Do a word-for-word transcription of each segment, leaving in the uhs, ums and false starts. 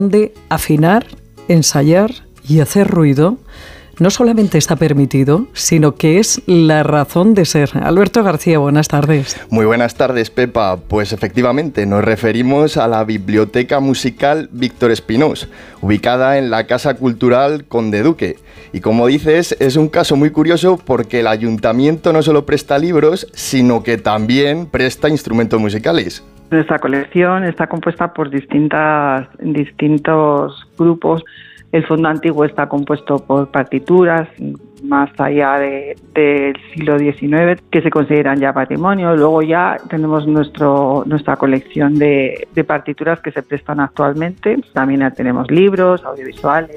de afinar, ensayar y hacer ruido no solamente está permitido, sino que es la razón de ser. Alberto García, buenas tardes. Muy buenas tardes, Pepa. Pues efectivamente, nos referimos a la Biblioteca Musical Víctor Espinós, ubicada en la Casa Cultural Conde Duque. Y como dices, es un caso muy curioso porque el ayuntamiento no solo presta libros, sino que también presta instrumentos musicales. Nuestra colección está compuesta por distintas, distintos grupos. El fondo antiguo está compuesto por partituras más allá de, del siglo diecinueve que se consideran ya patrimonio. Luego ya tenemos nuestro, nuestra colección de, de partituras que se prestan actualmente. También tenemos libros, audiovisuales.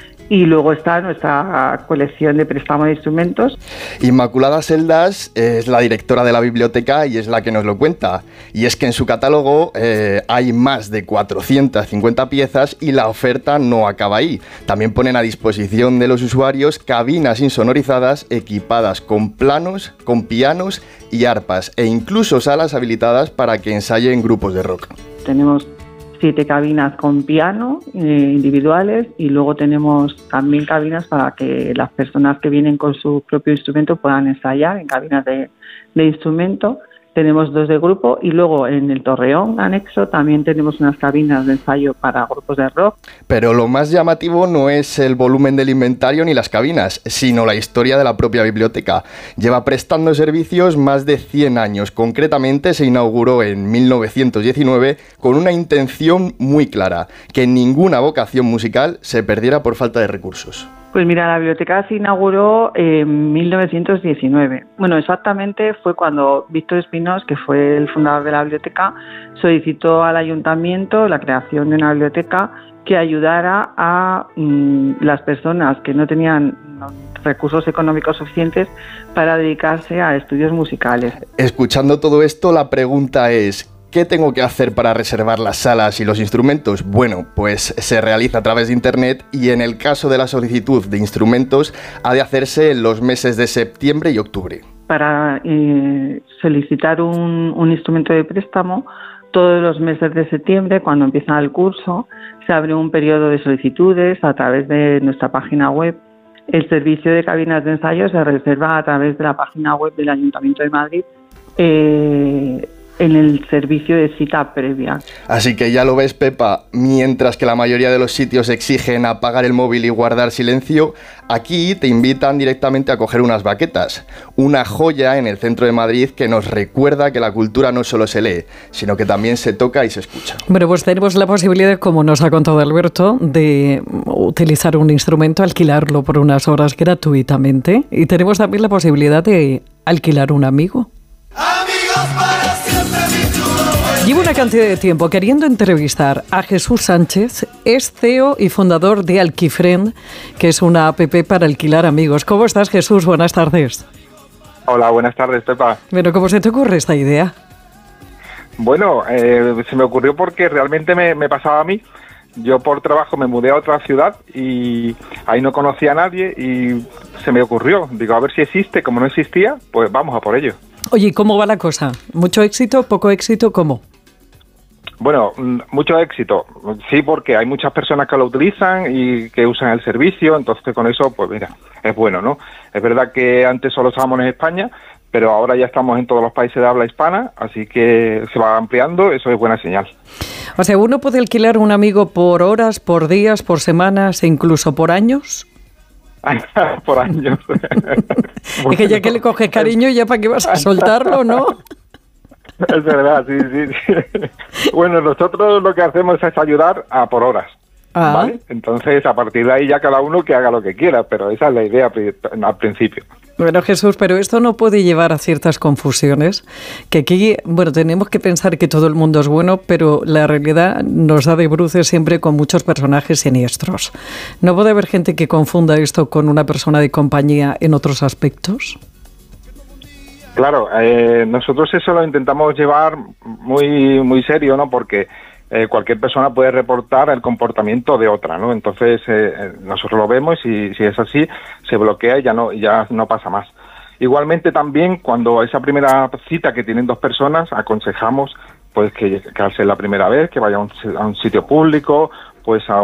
Y luego está nuestra colección de préstamo de instrumentos. Inmaculada Seldas es la directora de la biblioteca y es la que nos lo cuenta. Y es que en su catálogo eh, hay más de cuatrocientas cincuenta piezas y la oferta no acaba ahí. También ponen a disposición de los usuarios cabinas insonorizadas equipadas con planos, con pianos y arpas e incluso salas habilitadas para que ensayen grupos de rock. Tenemos siete cabinas con piano eh, individuales y luego tenemos también cabinas para que las personas que vienen con su propio instrumento puedan ensayar en cabinas de, de instrumento. Tenemos dos de grupo y luego en el Torreón anexo también tenemos unas cabinas de ensayo para grupos de rock. Pero lo más llamativo no es el volumen del inventario ni las cabinas, sino la historia de la propia biblioteca. Lleva prestando servicios más de cien años. Concretamente se inauguró en mil novecientos diecinueve con una intención muy clara, que ninguna vocación musical se perdiera por falta de recursos. Pues mira, la biblioteca se inauguró en mil novecientos diecinueve. Bueno, exactamente fue cuando Víctor Espinós, que fue el fundador de la biblioteca, solicitó al ayuntamiento la creación de una biblioteca que ayudara a mmm, las personas que no tenían recursos económicos suficientes para dedicarse a estudios musicales. Escuchando todo esto, la pregunta es: ¿qué tengo que hacer para reservar las salas y los instrumentos? Bueno, pues se realiza a través de internet y en el caso de la solicitud de instrumentos ha de hacerse en los meses de septiembre y octubre. Para eh, solicitar un, un instrumento de préstamo, todos los meses de septiembre, cuando empieza el curso, se abre un periodo de solicitudes a través de nuestra página web. El servicio de cabinas de ensayo se reserva a través de la página web del Ayuntamiento de Madrid, eh, en el servicio de cita previa. Así que ya lo ves, Pepa, mientras que la mayoría de los sitios exigen apagar el móvil y guardar silencio, aquí te invitan directamente a coger unas baquetas, una joya en el centro de Madrid que nos recuerda que la cultura no solo se lee, sino que también se toca y se escucha. Bueno, pues tenemos la posibilidad, como nos ha contado Alberto, de utilizar un instrumento, alquilarlo por unas horas gratuitamente, y tenemos también la posibilidad de alquilar un amigo. Llevo una cantidad de tiempo queriendo entrevistar a Jesús Sánchez, es C E O y fundador de Alquifriend, que es una app para alquilar amigos. ¿Cómo estás, Jesús? Buenas tardes. Hola, buenas tardes, Pepa. Bueno, ¿cómo se te ocurre esta idea? Bueno, eh, se me ocurrió porque realmente me, me pasaba a mí. Yo por trabajo me mudé a otra ciudad y ahí no conocía a nadie y se me ocurrió. Digo, a ver si existe. Como no existía, pues vamos a por ello. Oye, ¿cómo va la cosa? ¿Mucho éxito? ¿Poco éxito? ¿Cómo? Bueno, mucho éxito. Sí, porque hay muchas personas que lo utilizan y que usan el servicio, entonces con eso, pues mira, es bueno, ¿no? Es verdad que antes solo estábamos en España, pero ahora ya estamos en todos los países de habla hispana, así que se va ampliando, eso es buena señal. O sea, ¿uno puede alquilar un amigo por horas, por días, por semanas e incluso por años? Por años. Es que ya que le coges cariño, ya para qué vas a soltarlo, ¿no? Es verdad, sí, sí, sí. Bueno, nosotros lo que hacemos es ayudar a por horas, ah. ¿vale? Entonces, a partir de ahí ya cada uno que haga lo que quiera, pero esa es la idea al principio. Bueno, Jesús, pero esto no puede llevar a ciertas confusiones, que aquí, bueno, tenemos que pensar que todo el mundo es bueno, pero la realidad nos da de bruces siempre con muchos personajes siniestros. ¿No puede haber gente que confunda esto con una persona de compañía en otros aspectos? Claro, eh, nosotros eso lo intentamos llevar muy muy serio, ¿no? Porque eh, cualquier persona puede reportar el comportamiento de otra, ¿no? Entonces eh, nosotros lo vemos y si es así se bloquea y ya no ya no pasa más. Igualmente también cuando esa primera cita que tienen dos personas aconsejamos pues que, que al ser la primera vez que vaya a un, a un sitio público pues a